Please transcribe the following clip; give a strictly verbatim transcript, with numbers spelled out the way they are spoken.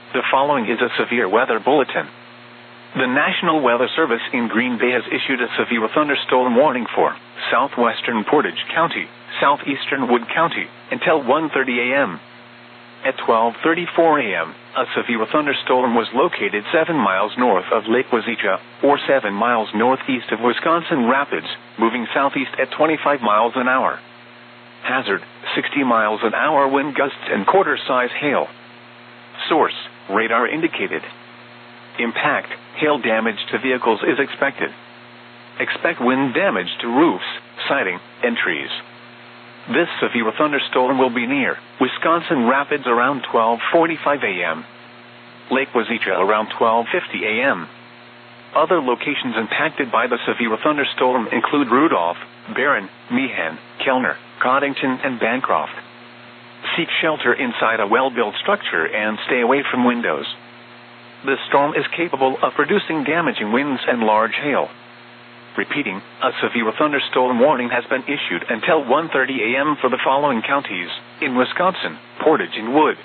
The following is a severe weather bulletin. The National Weather Service in Green Bay has issued a severe thunderstorm warning for southwestern Portage County, southeastern Wood County, until one thirty a m At twelve thirty-four a m, a severe thunderstorm was located seven miles north of Lake Wazeecha, or seven miles northeast of Wisconsin Rapids, moving southeast at twenty-five miles an hour. Hazard, sixty miles an hour wind gusts and quarter-size hail. Source, radar indicated. Impact, hail damage to vehicles is expected. Expect wind damage to roofs, siding, and trees. This severe thunderstorm will be near Wisconsin Rapids around twelve forty-five a m Lake Wazeecha around twelve fifty a m Other locations impacted by the severe thunderstorm include Rudolph, Barron, Meehan, Kellner, Coddington, and Bancroft. Seek shelter inside a well-built structure and stay away from windows. The storm is capable of producing damaging winds and large hail. Repeating, a severe thunderstorm warning has been issued until one thirty a m for the following counties in Wisconsin: Portage and Wood,